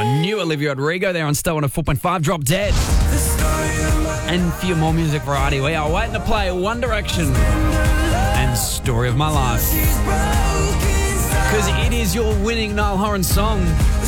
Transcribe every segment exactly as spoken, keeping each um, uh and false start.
Oh, new Olivia Rodrigo there on Star one oh four point five. Drop Dead. And for your more music variety, we are waiting to play One Direction and Story of My Life. Because it is your winning Niall Horan song.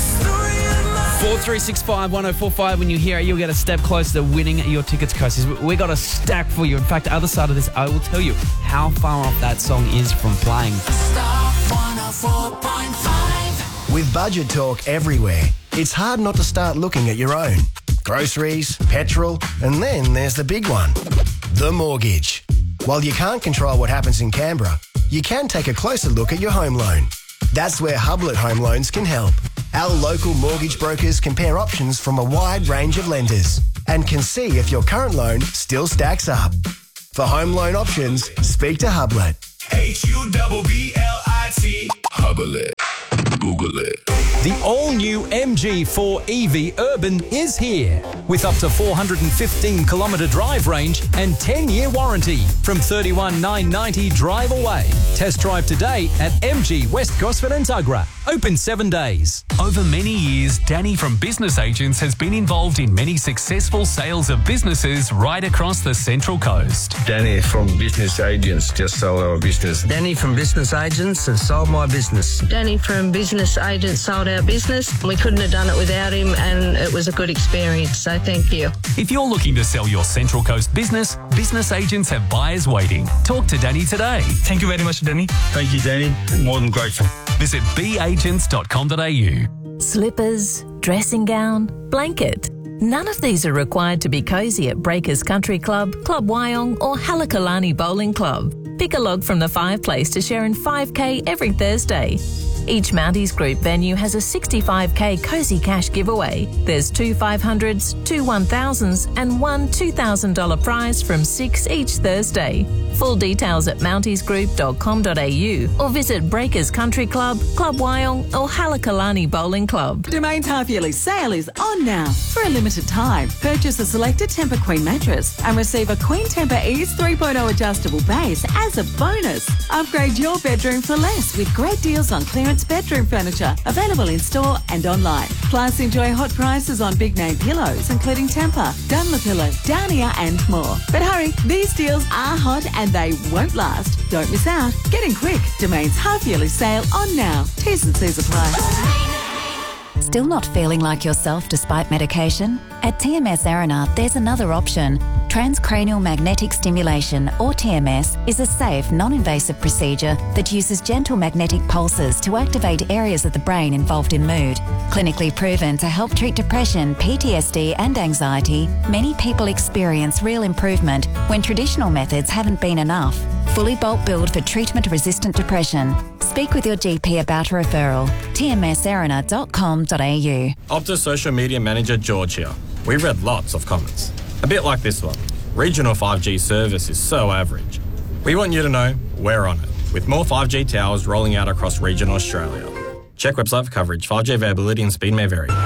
four three six five one oh four five. When you hear it, you'll get a step closer to winning your tickets, coasters. We got a stack for you. In fact, the other side of this, I will tell you how far off that song is from playing. Star one oh four point five. With budget talk everywhere, it's hard not to start looking at your own. Groceries, petrol, and then there's the big one, the mortgage. While you can't control what happens in Canberra, you can take a closer look at your home loan. That's where Hublet Home Loans can help. Our local mortgage brokers compare options from a wide range of lenders and can see if your current loan still stacks up. For home loan options, speak to Hublet. H U B B L I T. Hublet. Google it. The all-new M G four E V Urban is here with up to four hundred fifteen kilometre drive range and ten-year warranty from thirty-one thousand nine hundred ninety drive away. Test drive today at M G West Gosford and Tuggerah. Open seven days. Over many years, Danny from Business Agents has been involved in many successful sales of businesses right across the Central Coast. Danny from Business Agents just sold our business. Danny from Business Agents has sold my business. Danny from Business Agents sold our business. We couldn't have done it without him, and it was a good experience, so thank you. If you're looking to sell your Central Coast business, Business Agents have buyers waiting. Talk to Danny today. Thank you very much, Danny. Thank you, Danny. More than grateful. Visit b agents dot com dot a u. Slippers, dressing gown, blanket. None of these are required to be cosy at Breakers Country Club, Club Wyong or Halakalani Bowling Club. Pick a log from the fireplace to share in five K every Thursday. Each Mounties Group venue has a sixty-five K Cozy Cash giveaway. There's two five hundreds, two one thousands and one two thousand dollars prize from six each Thursday. Full details at mounties group dot com dot a u or visit Breakers Country Club, Club Wyong or Halakalani Bowling Club. Domain's half-yearly sale is on now. For a limited time, purchase a selected Tempur Queen mattress and receive a Queen Tempur Ease three point oh adjustable base as a bonus. Upgrade your bedroom for less with great deals on clearance bedroom furniture available in store and online. Plus, enjoy hot prices on big name pillows including Tempur, Dunlopillow, Downia and more. But hurry, these deals are hot and they won't last. Don't miss out. Get in quick. Domain's half-yearly sale on now. T's and C's apply. Still not feeling like yourself despite medication? At T M S Arena, there's another option. Transcranial magnetic stimulation, or T M S, is a safe, non-invasive procedure that uses gentle magnetic pulses to activate areas of the brain involved in mood. Clinically proven to help treat depression, P T S D and anxiety, many people experience real improvement when traditional methods haven't been enough. Fully bulk billed for treatment-resistant depression. Speak with your G P about a referral. T M S arena dot com dot a u. Optus Social Media Manager George here. We read lots of comments. A bit like this one. Regional five G service is so average. We want you to know we're on it, with more five G towers rolling out across regional Australia. Check website for coverage. five G availability and speed may vary.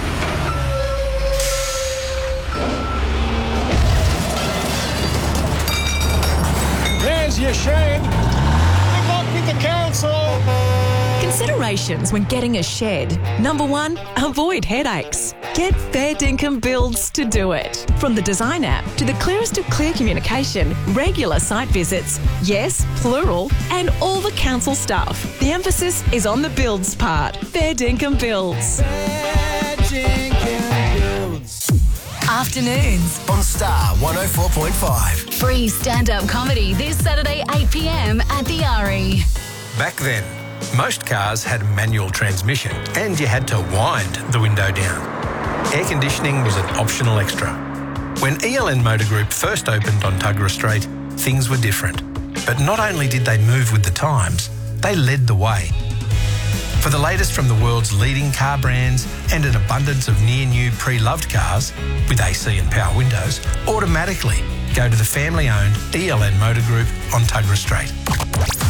There's your shed. Good luck with the council. Considerations when getting a shed. Number one, avoid headaches. Get Fair Dinkum Builds to do it. From the design app to the clearest of clear communication, regular site visits, yes, plural, and all the council stuff. The emphasis is on the builds part. Fair Dinkum Builds. Fair Dinkum Builds. Afternoons on Star one oh four point five. Free stand-up comedy this Saturday eight p m at the R E. Back then, most cars had a manual transmission and you had to wind the window down. Air conditioning was an optional extra. When E L N Motor Group first opened on Tuggerah Street, things were different. But not only did they move with the times, they led the way. For the latest from the world's leading car brands and an abundance of near-new pre-loved cars with A C and power windows, automatically go to the family-owned E L N Motor Group on Tuggerah Street.